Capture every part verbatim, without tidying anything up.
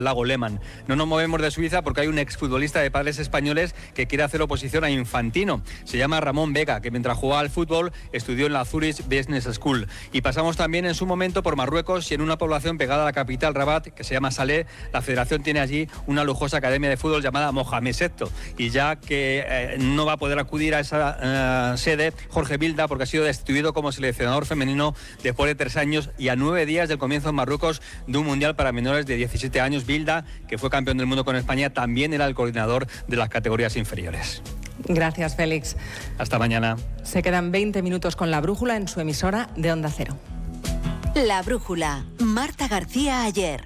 Lago Lehmann. No nos movemos de Suiza porque hay un exfutbolista de padres españoles que quiere hacer oposición a Infantino. Se llama Ramón Vega, que mientras jugaba al fútbol estudió en la Zurich Business School. Y pasamos también en su momento por Marruecos y en una población pegada a la capital, Rabat, que se llama Salé. La federación tiene allí una lujosa academia de fútbol llamada Mohamed sexto. Y ya que eh, no va a poder acudir a esa eh, sede, Jorge Vilda, porque ha sido destituido como seleccionador femenino después de tres años y a nueve días del comienzo en Marruecos de un mundial para menores de diecisiete años. Vilda, que fue campeón del mundo con España, también era el coordinador de las categorías inferiores. Gracias, Félix. Hasta mañana. Se quedan veinte minutos con La Brújula en su emisora de Onda Cero. La Brújula. Marta García Ayer.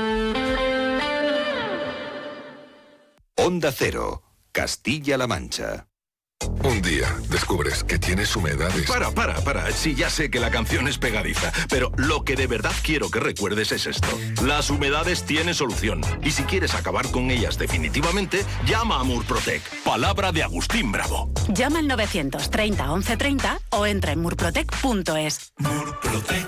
Onda Cero. Castilla-La Mancha. Un día descubres que tienes humedades. Para, para, para. Sí, ya sé que la canción es pegadiza, pero lo que de verdad quiero que recuerdes es esto. Las humedades tienen solución. Y si quieres acabar con ellas definitivamente, llama a Murprotec. Palabra de Agustín Bravo. Llama al novecientos treinta once treinta o entra en murprotec punto es. Murprotec.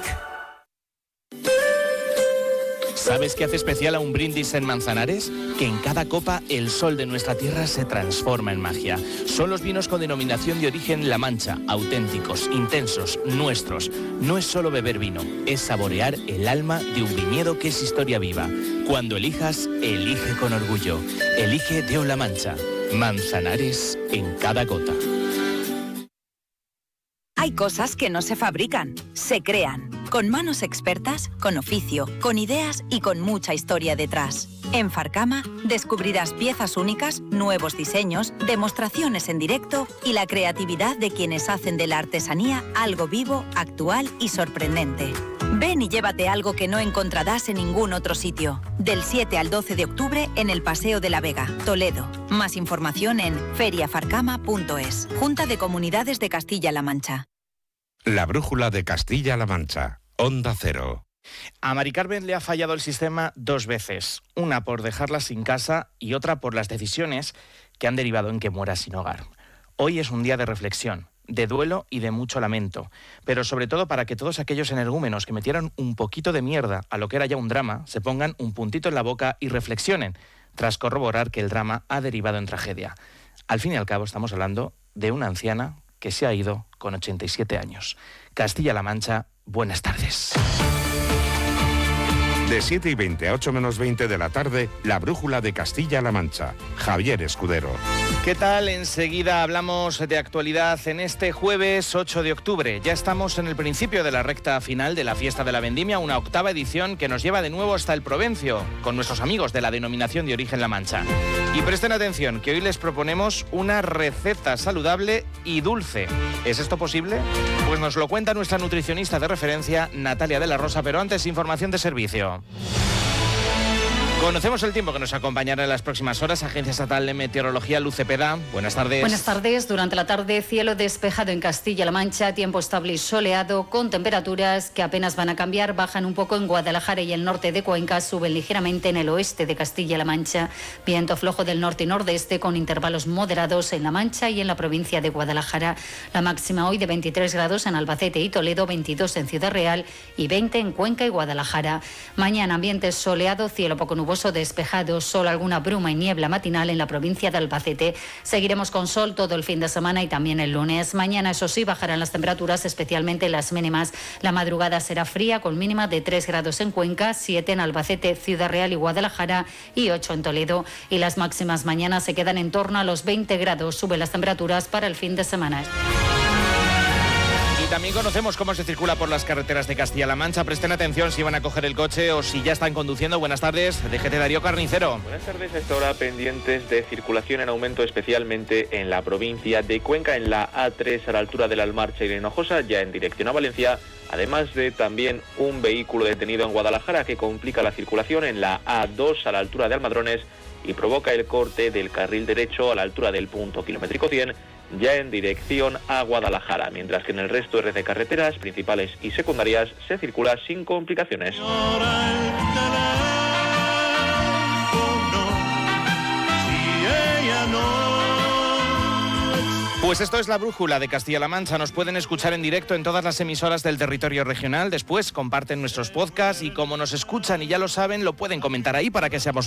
¿Sabes qué hace especial a un brindis en Manzanares? Que en cada copa el sol de nuestra tierra se transforma en magia. Son los vinos con denominación de origen La Mancha, auténticos, intensos, nuestros. No es solo beber vino, es saborear el alma de un viñedo que es historia viva. Cuando elijas, elige con orgullo. Elige de La Mancha. Manzanares en cada gota. Hay cosas que no se fabrican, se crean. Con manos expertas, con oficio, con ideas y con mucha historia detrás. En Farcama descubrirás piezas únicas, nuevos diseños, demostraciones en directo y la creatividad de quienes hacen de la artesanía algo vivo, actual y sorprendente. Ven y llévate algo que no encontrarás en ningún otro sitio. Del siete al doce de octubre en el Paseo de la Vega, Toledo. Más información en feria farcama punto es. Junta de Comunidades de Castilla-La Mancha. La Brújula de Castilla-La Mancha. Onda Cero. A Mari Carmen le ha fallado el sistema dos veces. Una por dejarla sin casa y otra por las decisiones que han derivado en que muera sin hogar. Hoy es un día de reflexión, de duelo y de mucho lamento. Pero sobre todo para que todos aquellos energúmenos que metieron un poquito de mierda a lo que era ya un drama, se pongan un puntito en la boca y reflexionen, tras corroborar que el drama ha derivado en tragedia. Al fin y al cabo estamos hablando de una anciana que se ha ido con ochenta y siete años. Castilla-La Mancha, buenas tardes. De siete y veinte a ocho menos veinte de la tarde, La Brújula de Castilla-La Mancha. Javier Escudero. ¿Qué tal? Enseguida hablamos de actualidad en este jueves ocho de octubre. Ya estamos en el principio de la recta final de la Fiesta de la Vendimia, una octava edición que nos lleva de nuevo hasta el Provencio, con nuestros amigos de la denominación de origen La Mancha. Y presten atención, que hoy les proponemos una receta saludable y dulce. ¿Es esto posible? Pues nos lo cuenta nuestra nutricionista de referencia, Natalia de la Rosa, pero antes información de servicio. Conocemos el tiempo que nos acompañará en las próximas horas. Agencia Estatal de Meteorología, Luz Cepeda. Buenas tardes. Buenas tardes. Durante la tarde, cielo despejado en Castilla-La Mancha, tiempo estable y soleado, con temperaturas que apenas van a cambiar. Bajan un poco en Guadalajara y el norte de Cuenca, suben ligeramente en el oeste de Castilla-La Mancha. Viento flojo del norte y nordeste, con intervalos moderados en La Mancha y en la provincia de Guadalajara. La máxima hoy de veintitrés grados en Albacete y Toledo, veintidós en Ciudad Real y veinte en Cuenca y Guadalajara. Mañana ambiente soleado, cielo poco nuboso, despejado, solo alguna bruma y niebla matinal en la provincia de Albacete. Seguiremos con sol todo el fin de semana y también el lunes. Mañana, eso sí, bajarán las temperaturas, especialmente las mínimas. La madrugada será fría, con mínima de tres grados en Cuenca, siete en Albacete, Ciudad Real y Guadalajara y ocho en Toledo. Y las máximas mañana se quedan en torno a los veinte grados. Suben las temperaturas para el fin de semana. Y también conocemos cómo se circula por las carreteras de Castilla-La Mancha. Presten atención si van a coger el coche o si ya están conduciendo. Buenas tardes, D G T Darío Carnicero. Buenas tardes, a esta hora pendientes de circulación en aumento, especialmente en la provincia de Cuenca, en la A tres a la altura de la Almarcha y de Hinojosa, ya en dirección a Valencia, además de también un vehículo detenido en Guadalajara que complica la circulación en la A dos a la altura de Almadrones y provoca el corte del carril derecho a la altura del punto kilométrico cien, ya en dirección a Guadalajara, mientras que en el resto de carreteras principales y secundarias se circula sin complicaciones. Pues esto es La Brújula de Castilla-La Mancha. Nos pueden escuchar en directo en todas las emisoras del territorio regional. Después comparten nuestros podcasts y como nos escuchan y ya lo saben, lo pueden comentar ahí para que seamos